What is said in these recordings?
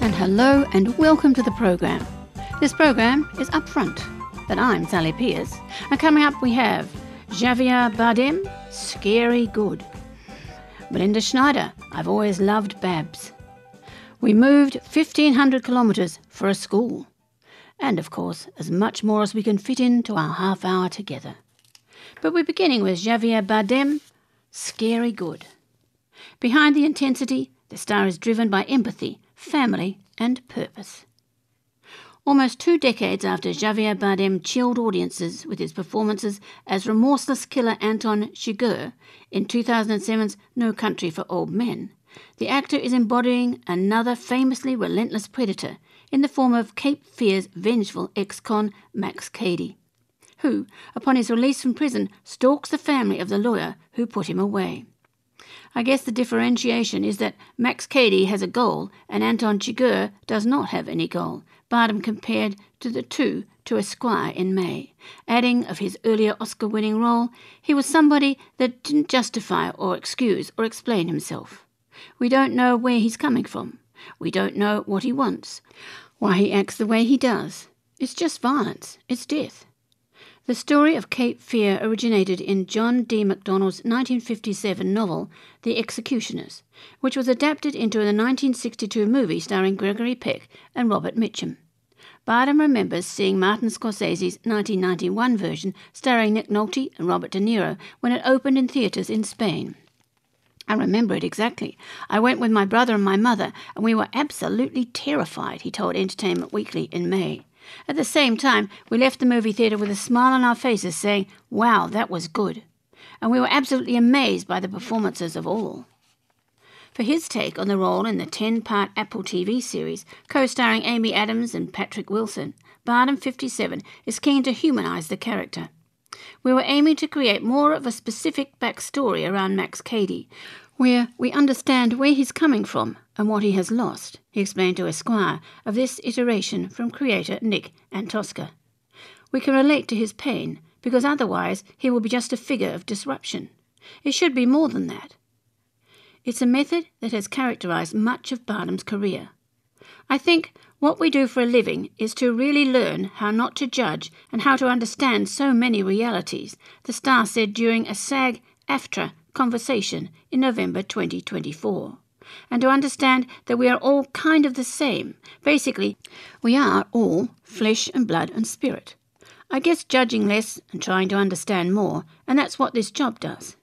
And hello and welcome to the program. This program is Upfront, but I'm Sally Pierce, and coming up we have Javier Bardem, Scary Good. Belinda Schneider, I've always loved Babs. We moved 1,500 kilometres for a school. And of course, as much more as we can fit into our half hour together. But we're beginning with Javier Bardem, Scary Good. Behind the intensity, the star is driven by empathy, family and purpose. Almost 2 decades after Javier Bardem chilled audiences with his performances as remorseless killer Anton Chigurh in 2007's No Country for Old Men, the actor is embodying another famously relentless predator in the form of Cape Fear's vengeful ex-con Max Cady, who, upon his release from prison, stalks the family of the lawyer who put him away. I guess the differentiation is that Max Cady has a goal and Anton Chigurh does not have any goal, Bardem compared to the two to Esquire in May, adding of his earlier Oscar-winning role, he was somebody that didn't justify or excuse or explain himself. We don't know where he's coming from. We don't know what he wants, why he acts the way he does. It's just violence. It's death. The story of Cape Fear originated in John D. MacDonald's 1957 novel, The Executioners, which was adapted into a 1962 movie starring Gregory Peck and Robert Mitchum. Bardem remembers seeing Martin Scorsese's 1991 version starring Nick Nolte and Robert De Niro when it opened in theatres in Spain. I remember it exactly. I went with my brother and my mother, and we were absolutely terrified, he told Entertainment Weekly in May. At the same time, we left the movie theatre with a smile on our faces saying, wow, that was good. And we were absolutely amazed by the performances of all. For his take on the role in the 10-part Apple TV series, co-starring Amy Adams and Patrick Wilson, Bardem 57 is keen to humanise the character. We were aiming to create more of a specific backstory around Max Cady, where we understand where he's coming from and what he has lost, he explained to Esquire of this iteration from creator Nick Antosca. We can relate to his pain, because otherwise he will be just a figure of disruption. It should be more than that. It's a method that has characterised much of Bardem's career. I think what we do for a living is to really learn how not to judge and how to understand so many realities, the star said during a SAG-AFTRA conversation in November 2024. And to understand that we are all kind of the same. Basically, we are all flesh and blood and spirit. I guess judging less and trying to understand more, and that's what this job does.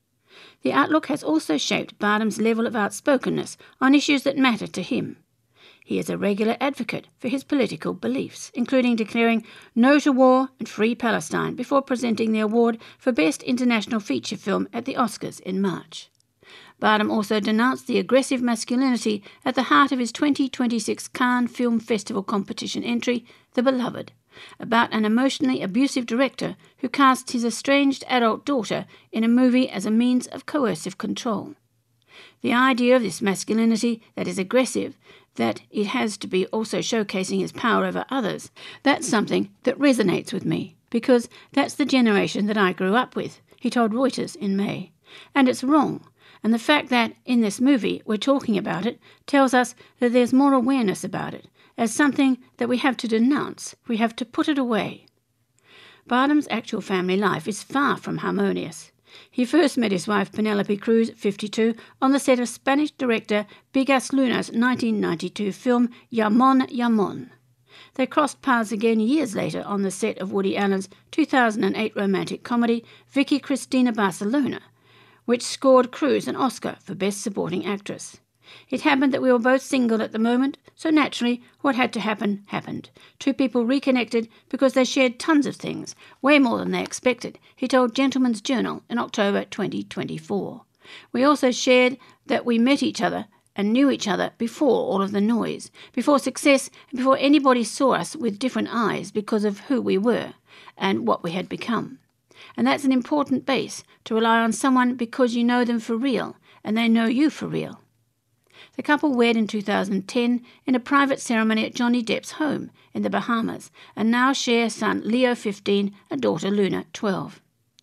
The outlook has also shaped Bardem's level of outspokenness on issues that matter to him. He is a regular advocate for his political beliefs, including declaring no to war and free Palestine before presenting the award for Best International Feature Film at the Oscars in March. Bardem also denounced the aggressive masculinity at the heart of his 2026 Cannes Film Festival competition entry, The Beloved, about an emotionally abusive director who casts his estranged adult daughter in a movie as a means of coercive control. The idea of this masculinity that is aggressive, that it has to be also showcasing his power over others, that's something that resonates with me, because that's the generation that I grew up with, he told Reuters in May. And it's wrong. And the fact that, in this movie, we're talking about it, tells us that there's more awareness about it, as something that we have to denounce, we have to put it away. Bardem's actual family life is far from harmonious. He first met his wife Penelope Cruz, 52, on the set of Spanish director Bigas Luna's 1992 film Llamón Llamón. They crossed paths again years later on the set of Woody Allen's 2008 romantic comedy Vicky Cristina Barcelona, which scored Cruz an Oscar for Best Supporting Actress. It happened that we were both single at the moment, so naturally what had to happen, happened. 2 people reconnected because they shared tons of things, way more than they expected, he told Gentleman's Journal in October 2024. We also shared that we met each other and knew each other before all of the noise, before success, and before anybody saw us with different eyes because of who we were and what we had become. And that's an important base, to rely on someone because you know them for real, and they know you for real. The couple wed in 2010 in a private ceremony at Johnny Depp's home in the Bahamas, and now share son Leo 15 and daughter Luna 12.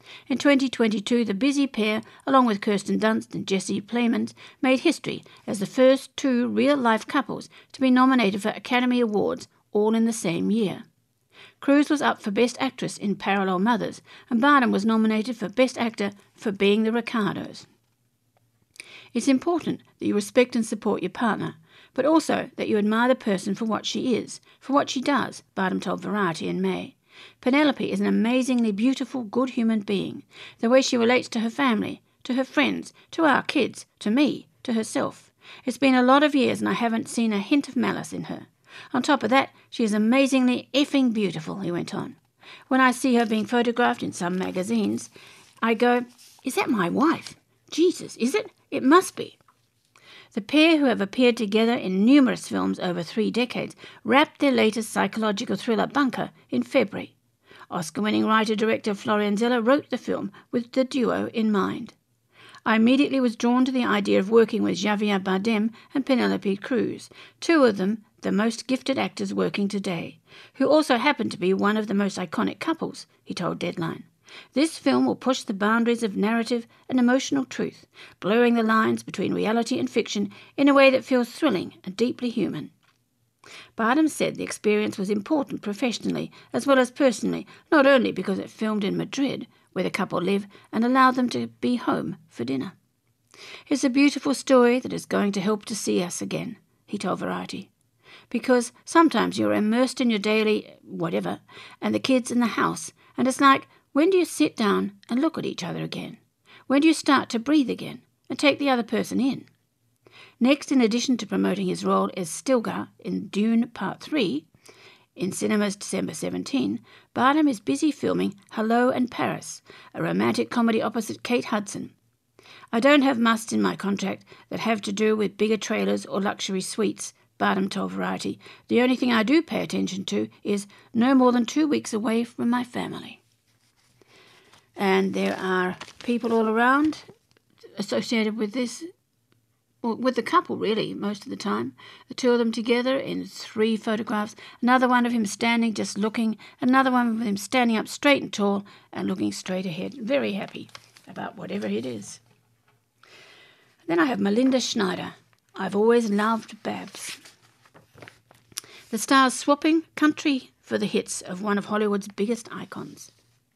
In 2022, the busy pair, along with Kirsten Dunst and Jesse Plemons, made history as the first two real-life couples to be nominated for Academy Awards all in the same year. Cruise was up for Best Actress in Parallel Mothers, and Bardem was nominated for Best Actor for Being the Ricardos. It's important that you respect and support your partner, but also that you admire the person for what she is, for what she does, Bardem told Variety in May. Penelope is an amazingly beautiful, good human being. The way she relates to her family, to her friends, to our kids, to me, to herself. It's been a lot of years and I haven't seen a hint of malice in her. On top of that, she is amazingly effing beautiful, he went on. When I see her being photographed in some magazines, I go, is that my wife? Jesus, is it? It must be. The pair, who have appeared together in numerous films over 3 decades, wrapped their latest psychological thriller Bunker in February. Oscar-winning writer-director Florian Zeller wrote the film with the duo in mind. I immediately was drawn to the idea of working with Javier Bardem and Penelope Cruz, two of them the most gifted actors working today, who also happen to be one of the most iconic couples, he told Deadline. This film will push the boundaries of narrative and emotional truth, blurring the lines between reality and fiction in a way that feels thrilling and deeply human. Bardem said the experience was important professionally as well as personally, not only because it filmed in Madrid, where the couple live, and allowed them to be home for dinner. It's a beautiful story that is going to help to see us again, he told Variety. Because sometimes you're immersed in your daily whatever, and the kids in the house, and it's like, when do you sit down and look at each other again? When do you start to breathe again and take the other person in? Next, in addition to promoting his role as Stilgar in Dune Part 3, in cinemas December 17, Bardem is busy filming Hello and Paris, a romantic comedy opposite Kate Hudson. I don't have musts in my contract that have to do with bigger trailers or luxury suites, Bardem told Variety. The only thing I do pay attention to is no more than 2 weeks away from my family. And there are people all around associated with this, well, with the couple really, most of the time. The two of them together in 3 photographs, another one of him standing just looking, another one of him standing up straight and tall and looking straight ahead, very happy about whatever it is. Then I have Melinda Schneider. I've always loved Babs. The stars swapping country for the hits of one of Hollywood's biggest icons.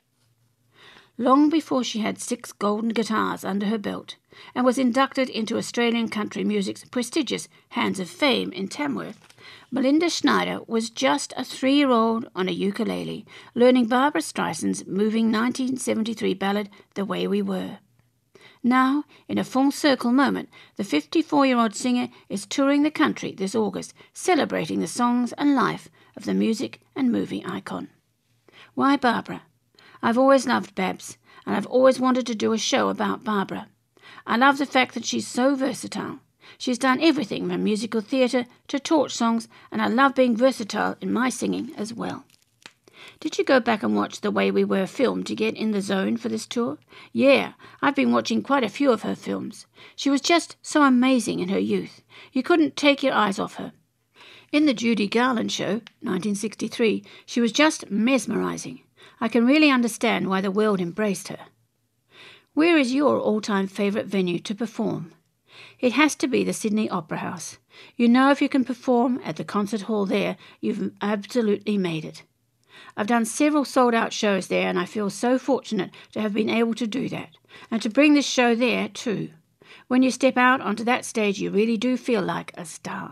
Long before she had 6 golden guitars under her belt and was inducted into Australian country music's prestigious Hands of Fame in Tamworth, Melinda Schneider was just a 3-year-old on a ukulele, learning Barbra Streisand's moving 1973 ballad, The Way We Were. Now, in a full-circle moment, the 54-year-old singer is touring the country this August, celebrating the songs and life of the music and movie icon. Why Barbra? I've always loved Babs, and I've always wanted to do a show about Barbra. I love the fact that she's so versatile. She's done everything from musical theatre to torch songs, and I love being versatile in my singing as well. Did you go back and watch The Way We Were film to get in the zone for this tour? Yeah, I've been watching quite a few of her films. She was just so amazing in her youth. You couldn't take your eyes off her. In the Judy Garland Show, 1963, she was just mesmerising. I can really understand why the world embraced her. Where is your all-time favourite venue to perform? It has to be the Sydney Opera House. You know if you can perform at the concert hall there, you've absolutely made it. I've done several sold-out shows there and I feel so fortunate to have been able to do that, and to bring this show there too. When you step out onto that stage, you really do feel like a star.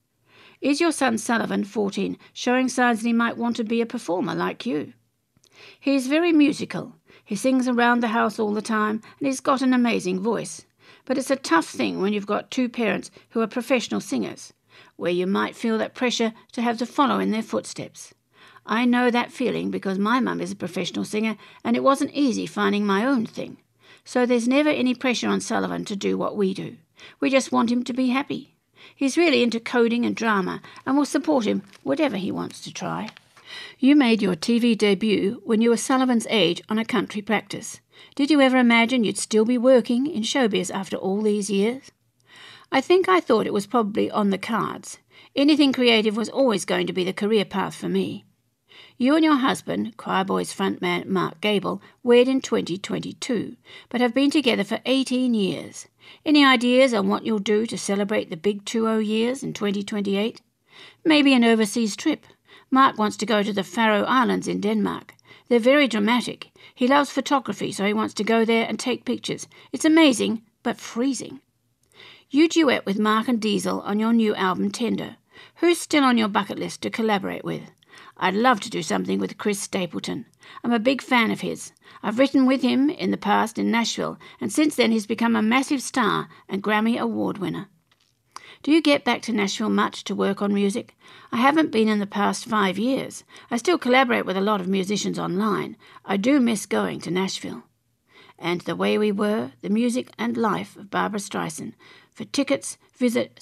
Is your son Sullivan, 14, showing signs that he might want to be a performer like you? He is very musical. He sings around the house all the time, and he's got an amazing voice. But it's a tough thing when you've got 2 parents who are professional singers, where you might feel that pressure to have to follow in their footsteps. I know that feeling because my mum is a professional singer, and it wasn't easy finding my own thing. So there's never any pressure on Sullivan to do what we do. We just want him to be happy. He's really into coding and drama, and we'll support him whatever he wants to try. You made your TV debut when you were Sullivan's age on A Country Practice. Did you ever imagine you'd still be working in showbiz after all these years? I think I thought it was probably on the cards. Anything creative was always going to be the career path for me. You and your husband, Choir Boys frontman Mark Gable, wed in 2022, but have been together for 18 years. Any ideas on what you'll do to celebrate the big 20 years in 2028? Maybe an overseas trip. Mark wants to go to the Faroe Islands in Denmark. They're very dramatic. He loves photography, so he wants to go there and take pictures. It's amazing, but freezing. You duet with Mark and Diesel on your new album Tender. Who's still on your bucket list to collaborate with? I'd love to do something with Chris Stapleton. I'm a big fan of his. I've written with him in the past in Nashville, and since then he's become a massive star and Grammy Award winner. Do you get back to Nashville much to work on music? I haven't been in the past 5 years. I still collaborate with a lot of musicians online. I do miss going to Nashville. And The Way We Were, the music and life of Barbra Streisand. For tickets, visit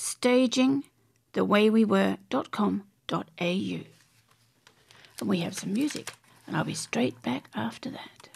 stagingthewaywewere.com.au. And we have some music, and I'll be straight back after that.